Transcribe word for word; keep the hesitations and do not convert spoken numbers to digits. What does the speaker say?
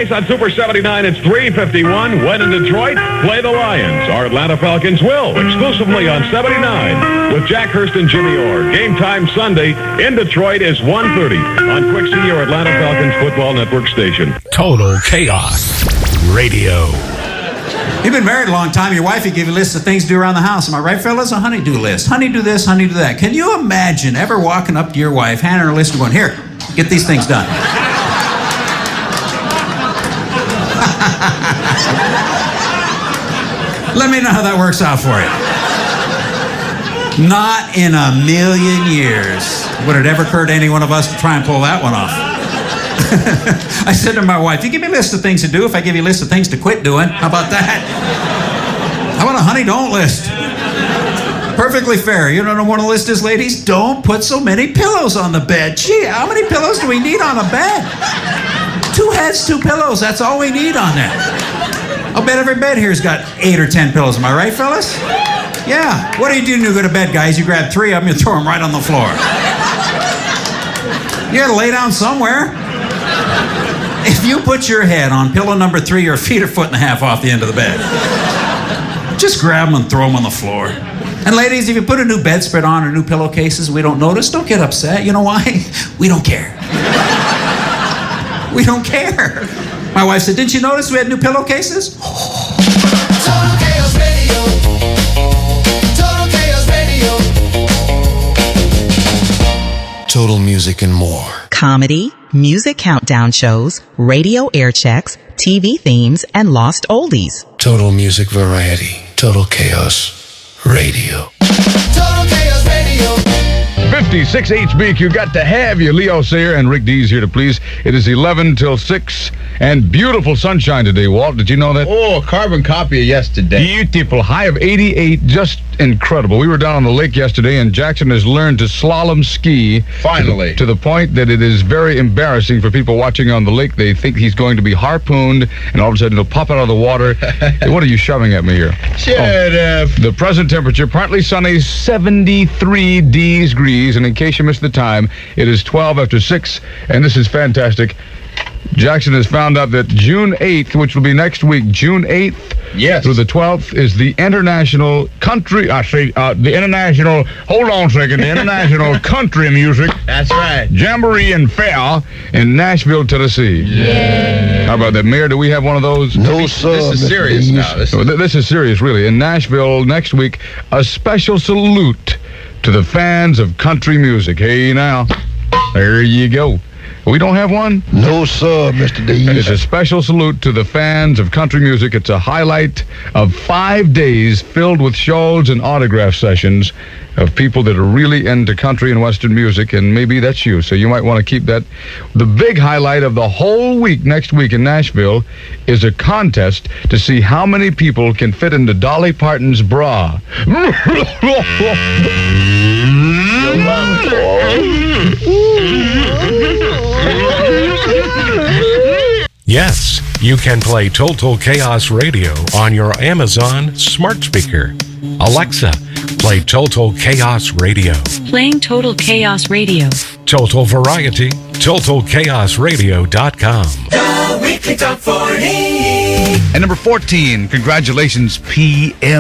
Twice on Super seventy-nine, it's three fifty-one. When in Detroit, play the Lions. Our Atlanta Falcons will, exclusively on seventy-nine, with Jack Hurst and Jimmy Orr. Game time Sunday in Detroit is one thirty on Quixie, your Atlanta Falcons football network station. Total Chaos Radio. You've been married a long time. Your wife, you give you lists of things to do around the house. Am I right, fellas? A honey-do list. Honey, do this, honey, do that. Can you imagine ever walking up to your wife, handing her a list and going, here, get these things done? Let me know how that works out for you. Not in a million years would it ever occur to any one of us to try and pull that one off. I said to my wife, you give me a list of things to do if I give you a list of things to quit doing. How about that? How about a honey don't list? Perfectly fair. You don't know what a list is, ladies? Don't put so many pillows on the bed. Gee, how many pillows do we need on a bed? Two heads, two pillows. That's all we need on there. I'll bet every bed here's got eight or ten pillows. Am I right, fellas? Yeah. What do you do when you go to bed, guys? You grab three of them, you throw them right on the floor. You gotta lay down somewhere. If you put your head on pillow number three, your feet are a foot and a half off the end of the bed. Just grab them and throw them on the floor. And ladies, if you put a new bedspread on or new pillowcases, we don't notice, don't get upset. You know why? We don't care. We don't care. My wife said, didn't you notice we had new pillowcases? Total Chaos Radio. Total Chaos Radio. Total music and more. Comedy, music countdown shows, radio air checks, T V themes, and lost oldies. Total music variety. Total Chaos Radio. Total Chaos Radio. fifty-six H B Q, got to have you. Leo Sayer and Rick Dees here to please. It is eleven till six and beautiful sunshine today, Walt. Did you know that? Oh, carbon copy of yesterday. Beautiful. High of eighty-eight. Just incredible. We were down on the lake yesterday, and Jackson has learned to slalom ski. Finally. To the, to the point that it is very embarrassing for people watching on the lake. They think he's going to be harpooned, and all of a sudden he'll pop out of the water. Hey, what are you shoving at me here? Shut oh, up. The present temperature, partly sunny, seventy-three degrees. And in case you missed the time, it is twelve after six, and this is fantastic. Jackson has found out that June eighth, which will be next week, June eighth yes. through the twelfth, is the International Country, I say, uh, the International, hold on a second, the International Country Music. That's right. Jamboree and Fair in Nashville, Tennessee. Yeah. How about that? Mayor, do we have one of those? No, sir. This is serious now. This Oh, is... th- this is serious, really. In Nashville next week, a special salute to the fans of country music. Hey, now, there you go. We don't have one? No, sir, Mister Dees. It's a special salute to the fans of country music. It's a highlight of five days filled with shows and autograph sessions of people that are really into country and Western music, and maybe that's you, so you might want to keep that. The big highlight of the whole week next week in Nashville is a contest to see how many people can fit into Dolly Parton's bra. Yes, you can play Total Chaos Radio on your Amazon smart speaker. Alexa, play Total Chaos Radio. Playing Total Chaos Radio. Total Variety, total chaos radio dot com. The Weekly Top forty. And number fourteen, congratulations, P M